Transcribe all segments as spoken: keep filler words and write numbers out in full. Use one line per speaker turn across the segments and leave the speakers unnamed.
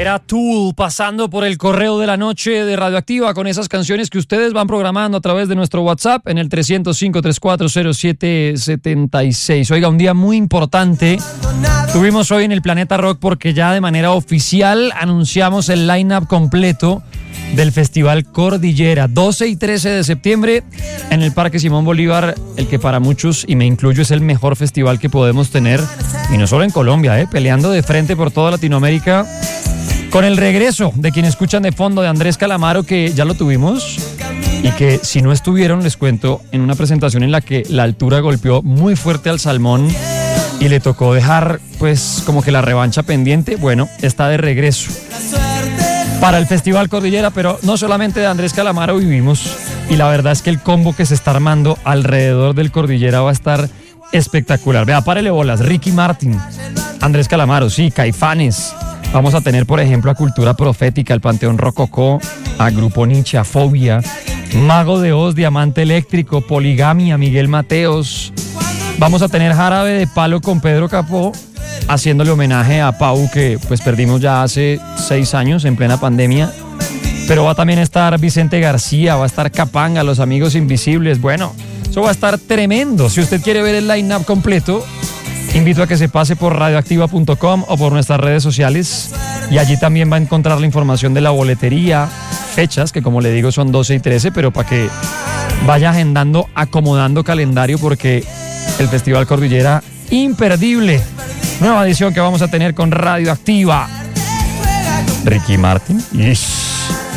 Era Tool pasando por el correo de la noche de Radioactiva con esas canciones que ustedes van programando a través de nuestro WhatsApp en el tres cero cinco, tres cuatro cero siete siete seis. Oiga, un día muy importante tuvimos hoy en el Planeta Rock porque ya de manera oficial anunciamos el line-up completo del Festival Cordillera, doce y trece de septiembre en el Parque Simón Bolívar, el que para muchos, y me incluyo, es el mejor festival que podemos tener, y no solo en Colombia, eh, peleando de frente por toda Latinoamérica, con el regreso de quien escuchan de fondo de Andrés Calamaro, que ya lo tuvimos, y que si no estuvieron, les cuento, en una presentación en la que la altura golpeó muy fuerte al Salmón y le tocó dejar pues como que la revancha pendiente. Bueno, está de regreso para el Festival Cordillera, pero no solamente de Andrés Calamaro vivimos, y la verdad es que el combo que se está armando alrededor del Cordillera va a estar espectacular. Vea, párele bolas, Ricky Martin, Andrés Calamaro, sí, Caifanes. Vamos a tener, por ejemplo, a Cultura Profética, el Panteón Rococó, a Grupo Nietzsche, a Fobia, Mago de Oz, Diamante Eléctrico, Poligamia, Miguel Mateos. Vamos a tener Jarabe de Palo con Pedro Capó, haciéndole homenaje a Pau, que pues perdimos ya hace seis años en plena pandemia. Pero va a también estar Vicente García, va a estar Capanga, Los Amigos Invisibles. Bueno, eso va a estar tremendo. Si usted quiere ver el line-up completo, invito a que se pase por radioactiva punto com o por nuestras redes sociales, y allí también va a encontrar la información de la boletería, fechas, que como le digo son doce y trece, pero para que vaya agendando, acomodando calendario, porque el Festival Cordillera, imperdible. Nueva edición que vamos a tener con Radioactiva. Ricky Martin. Ish.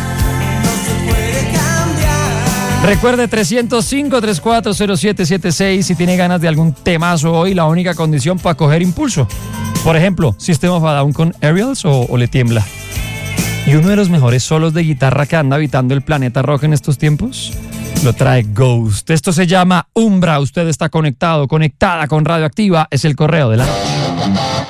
Recuerde tres cero cinco, tres cuatro cero siete siete seis si tiene ganas de algún temazo hoy, la única condición para coger impulso. Por ejemplo, System of a Down con Aerials o, o le tiembla. Y uno de los mejores solos de guitarra que anda habitando el planeta rock en estos tiempos lo trae Ghost. Esto se llama Umbra. Usted está conectado, conectada con Radioactiva. Es el correo de la...